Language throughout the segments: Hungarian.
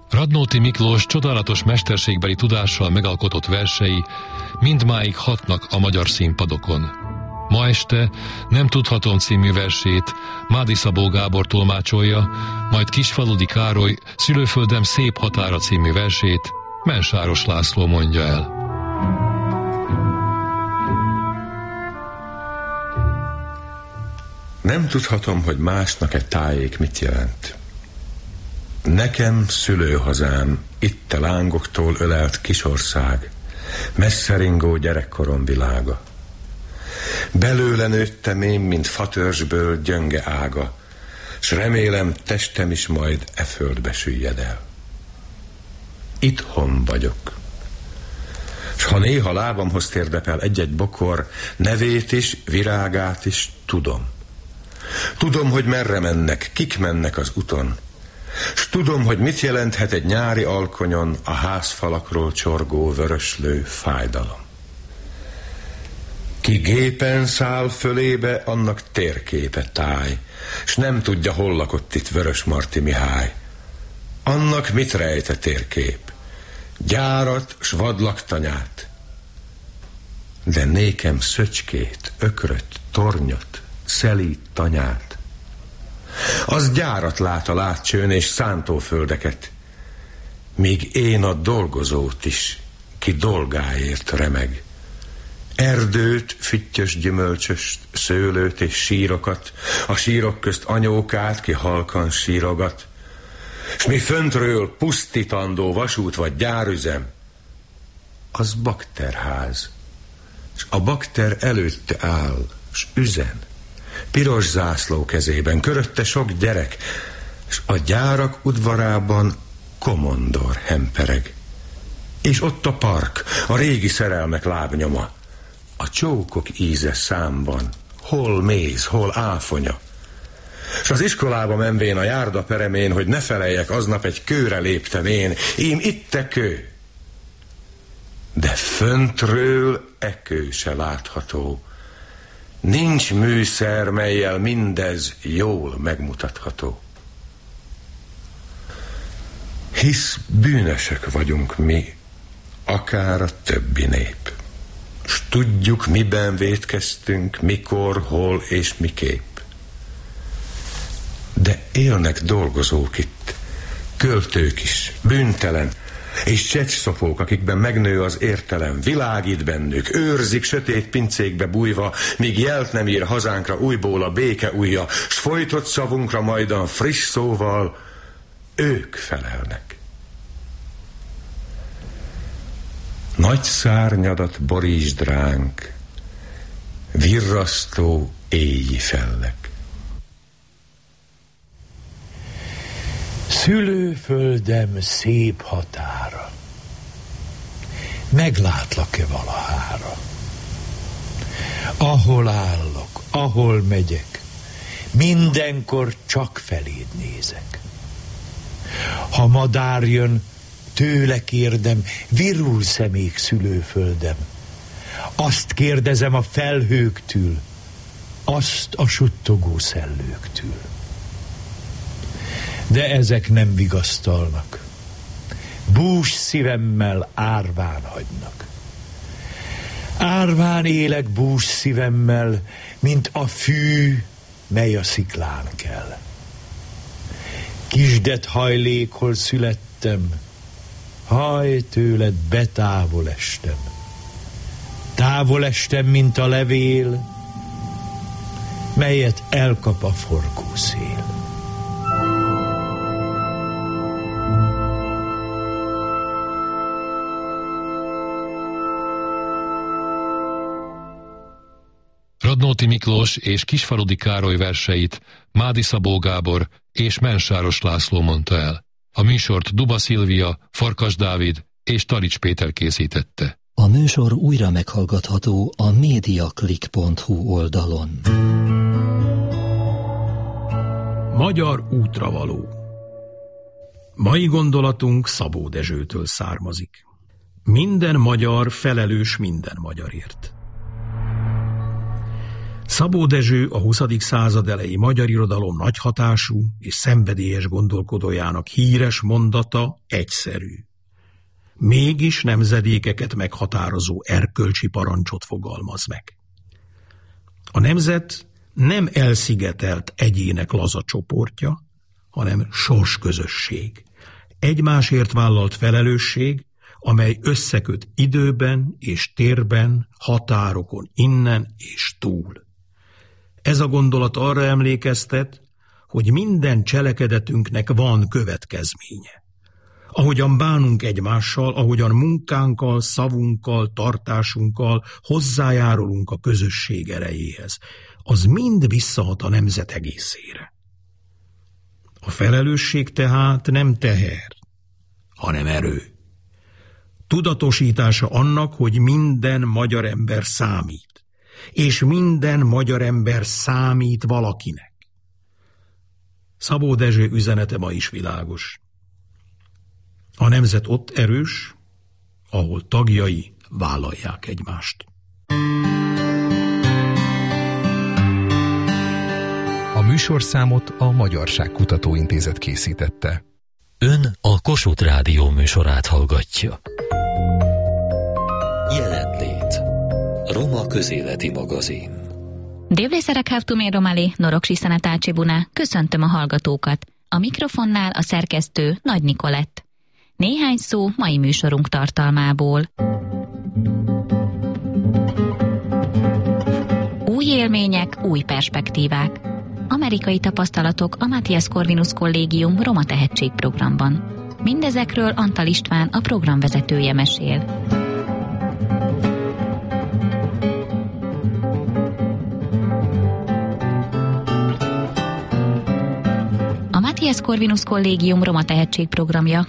Radnóti Miklós csodálatos mesterségbeli tudással megalkotott versei mindmáig hatnak a magyar színpadokon. Ma este Nem tudhatom című versét Mádi Szabó Gábor tolmácsolja, majd Kisfaludi Károly Szülőföldem szép határa című versét Mensáros László mondja el. Nem tudhatom, hogy másnak egy tájék mit jelent. Nekem szülőhazám, itt a lángoktól ölelt kisország, messzeringó gyerekkorom világa. Belőle nőttem én, mint fatörzsből gyönge ága, s remélem testem is majd e földbe süllyed el. Itthon vagyok. S ha néha lábamhoz térdepel egy-egy bokor, nevét is, virágát is tudom. Tudom, hogy merre mennek, kik mennek az uton, s tudom, hogy mit jelenthet egy nyári alkonyon a házfalakról csorgó vöröslő fájdalom. Ki gépen száll fölébe, annak térképe táj, s nem tudja, hol lakott itt Vörösmarty Mihály. Annak mit rejt a térkép? Gyárat s vadlaktanyát. De nékem szöcskét, ökröt, tornyot, szelíd tanyát. Az gyárat lát a látcsőn és szántóföldeket, míg én a dolgozót is, ki dolgáért remeg. Erdőt, füttyös gyümölcsöst, szőlőt és sírokat, a sírok közt anyókát, ki halkan sírogat, s mi föntről pusztítandó vasút vagy gyárüzem, az bakterház, s a bakter előtte áll, s üzen, piros zászló kezében, körötte sok gyerek, s a gyárak udvarában komondor hempereg. És ott a park, a régi szerelmek lábnyoma, a csókok íze számban, hol méz, hol áfonya. S az iskolába menvén a járda peremén, hogy ne feleljek, aznap egy kőre léptem én, ím itt e kő. De föntről e kő se látható. Nincs műszer, mellyel mindez jól megmutatható. Hisz bűnösök vagyunk mi, akár a többi nép. S tudjuk, miben vétkeztünk, mikor, hol és miképp. De élnek dolgozók itt, költők is, bűntelen, és csecsszopók, akikben megnő az értelem, világít bennük, őrzik sötét pincékbe bújva, míg jelt nem ír hazánkra újból a béke ujja, s folytott szavunkra majdan friss szóval ők felelnek. Nagy szárnyadat borítsd ránk, virrasztó éjji fellek. Szülőföldem szép határa, meglátlak-e valahára? Ahol állok, ahol megyek, mindenkor csak feléd nézek. Ha madár jön, tőle kérdem, virulsz-e még szülőföldem? Azt kérdezem a felhőktől, azt a suttogó szellőktől. De ezek nem vigasztalnak, bús szívemmel árván hagynak. Árván élek bús szívemmel, mint a fű, mely a sziklán kell. Kisdet hajlékol születtem, haj tőled betávol estem. Távol estem, mint a levél, melyet elkap a forgó szél. Radnóti Miklós és Kisfaludi Károly verseit Mádi Szabó Gábor és Mensáros László mondta el. A műsort Duba Szilvia, Farkas Dávid és Talics Péter készítette. A műsor újra meghallgatható a mediaclick.hu oldalon. Magyar útravaló. Mai gondolatunk Szabó Dezsőtől származik. Minden magyar felelős minden magyarért. Szabó Dezső a 20. század elejé magyar irodalom nagyhatású és szenvedélyes gondolkodójának híres mondata egyszerű. Mégis nemzedékeket meghatározó erkölcsi parancsot fogalmaz meg. A nemzet nem elszigetelt egyének laza csoportja, hanem sorsközösség. Egymásért vállalt felelősség, amely összeköt időben és térben, határokon innen és túl. Ez a gondolat arra emlékeztet, hogy minden cselekedetünknek van következménye. Ahogyan bánunk egymással, ahogyan munkánkkal, szavunkkal, tartásunkkal hozzájárulunk a közösség erejéhez, az mind visszahat a nemzet egészére. A felelősség tehát nem teher, hanem erő. Tudatosítása annak, hogy minden magyar ember számít, és minden magyar ember számít valakinek. Szabó Dezső üzenete ma is világos. A nemzet ott erős, ahol tagjai vállalják egymást. A műsorszámot a Magyarság Kutatóintézet készítette. Ön a Kossuth Rádió műsorát hallgatja. Jelenlét. Roma közéleti magazin. Dévlészerek hávtumé romali, noroksi szenetácsi buná, köszöntöm a hallgatókat. A mikrofonnál a szerkesztő Nagy Nikolett. Néhány szó mai műsorunk tartalmából. Új élmények, új perspektívák. Amerikai tapasztalatok a Matthias Corvinus Kollégium Roma Tehetségprogramban. Mindezekről Antal István, a programvezetője mesél. A Matthias Corvinus Kollégium Roma Tehetségprogramja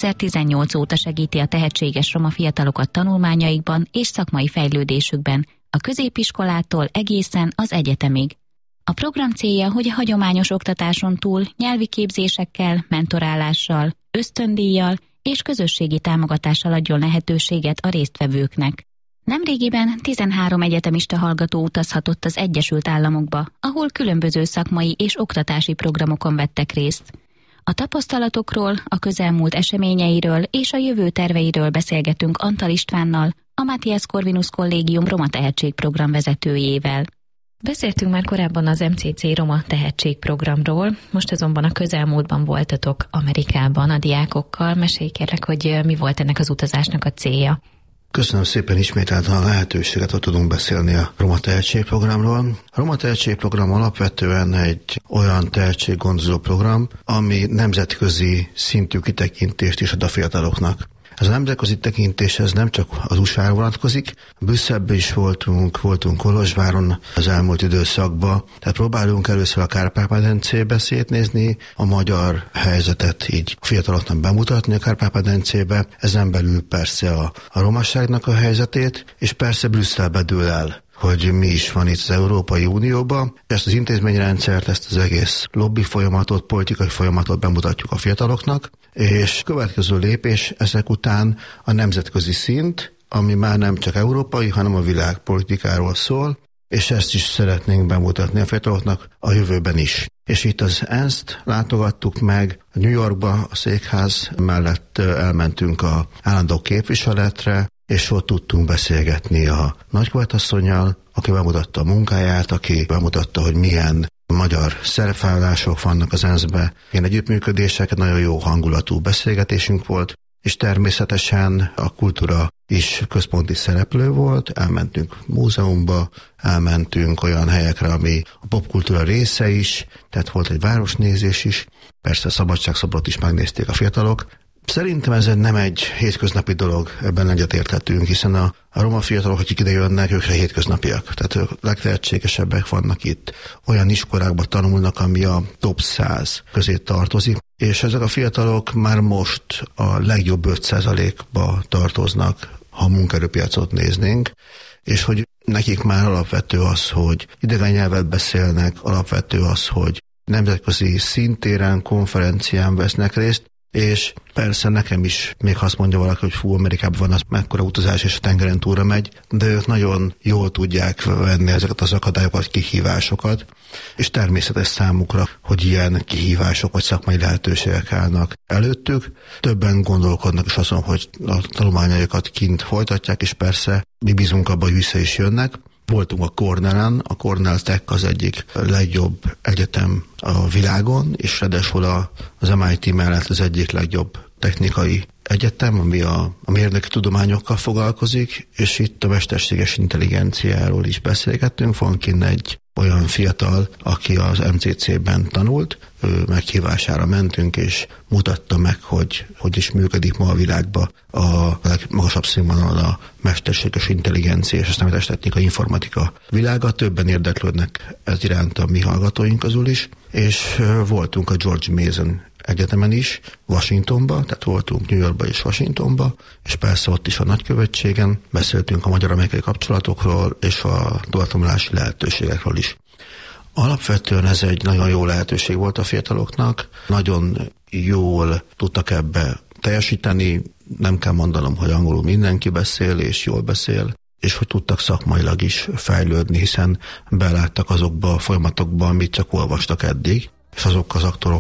2018 óta segíti a tehetséges roma fiatalokat tanulmányaikban és szakmai fejlődésükben, a középiskolától egészen az egyetemig. A program célja, hogy a hagyományos oktatáson túl nyelvi képzésekkel, mentorálással, ösztöndíjjal és közösségi támogatással adjon lehetőséget a résztvevőknek. Nemrégiben 13 egyetemista hallgató utazhatott az Egyesült Államokba, ahol különböző szakmai és oktatási programokon vettek részt. A tapasztalatokról, a közelmúlt eseményeiről és a jövő terveiről beszélgetünk Antal Istvánnal, a Matthias Corvinus Kollégium Roma Tehetségprogram vezetőjével. Beszéltünk már korábban az MCC Roma Tehetségprogramról, most azonban a közelmúltban voltatok Amerikában a diákokkal. Mesélj kérlek, hogy mi volt ennek az utazásnak a célja. Köszönöm szépen ismételten a lehetőséget, hogy tudunk beszélni a Roma Tehetségprogramról. A Roma Tehetségprogram alapvetően egy olyan tehetséggondozó program, ami nemzetközi szintű kitekintést is ad a fiataloknak. Ez a nemzetközi tekintés ez nem csak az USA-ra vonatkozik, Brüsszelben is voltunk Kolozsváron az elmúlt időszakban, tehát próbálunk először a Kárpát-medencébe szétnézni, a magyar helyzetet így a fiataloknak bemutatni a Kárpát-medencébe, ezen belül persze a romaságnak a helyzetét, és persze Brüsszelbe dől el, hogy mi is van itt az Európai Unióban. Ezt az intézményrendszert, ezt az egész lobby folyamatot, politikai folyamatot bemutatjuk a fiataloknak, és következő lépés ezek után a nemzetközi szint, ami már nem csak európai, hanem a világpolitikáról szól, és ezt is szeretnénk bemutatni a fiataloknak a jövőben is. És itt az ENSZ-t látogattuk meg, New Yorkba, a székház mellett elmentünk az állandó képviseletre, és ott tudtunk beszélgetni a nagykövetasszonnyal, aki bemutatta a munkáját, aki bemutatta, hogy milyen magyar szerepvállalások vannak az ENSZ-be, ilyen együttműködések, nagyon jó hangulatú beszélgetésünk volt, és természetesen a kultúra is központi szereplő volt, elmentünk múzeumba, elmentünk olyan helyekre, ami a popkultúra része is, tehát volt egy városnézés is, persze a szabadságszobrot is megnézték a fiatalok. Szerintem ez nem egy hétköznapi dolog, ebben egyetérthetünk, hiszen a roma fiatalok, akik ide jönnek, ők hétköznapiak. Tehát a legtehetségesebbek vannak itt. Olyan iskolákban tanulnak, ami a top 100 közé tartozik, és ezek a fiatalok már most a legjobb 5%-ba tartoznak, ha a munkaerőpiacot néznénk, és hogy nekik már alapvető az, hogy idegen nyelvet beszélnek, alapvető az, hogy nemzetközi szintéren, konferencián vesznek részt, És persze nekem is, még ha azt mondja valaki, hogy fú, Amerikában van az mekkora utazás, és a tengeren túlra megy, de ők nagyon jól tudják venni ezeket az akadályokat, kihívásokat, és természetes számukra, hogy ilyen kihívások vagy szakmai lehetőségek állnak előttük. Többen gondolkodnak is azon, hogy a tanulmányaikat kint folytatják, és persze mi bízunk abban, hogy vissza is jönnek. Voltunk a Cornellen, a Cornell Tech az egyik legjobb egyetem a világon, és ráadásul az MIT mellett az egyik legjobb technikai egyetem, ami a mérnöki tudományokkal foglalkozik, és itt a mesterséges intelligenciáról is beszélgettünk. Van kint egy olyan fiatal, aki az MCC-ben tanult, ő meghívására mentünk, és mutatta meg, hogy is működik ma a világban a legmagasabb színvonalon a mesterséges intelligencia és a számítástechnika, informatika világa. Többen érdeklődnek ez iránt a mi hallgatóink közül is, és voltunk a George Mason Egyetemen is, Washingtonba, tehát voltunk New Yorkba és Washingtonba, és persze ott is a nagykövetségen beszéltünk a magyar-amerikai kapcsolatokról és a továbbtanulási lehetőségekről is. Alapvetően ez egy nagyon jó lehetőség volt a fiataloknak, nagyon jól tudtak ebbe teljesíteni, nem kell mondanom, hogy angolul mindenki beszél és jól beszél, és hogy tudtak szakmailag is fejlődni, hiszen beláttak azokba a folyamatokba, amit csak olvastak eddig, és azok az aktorok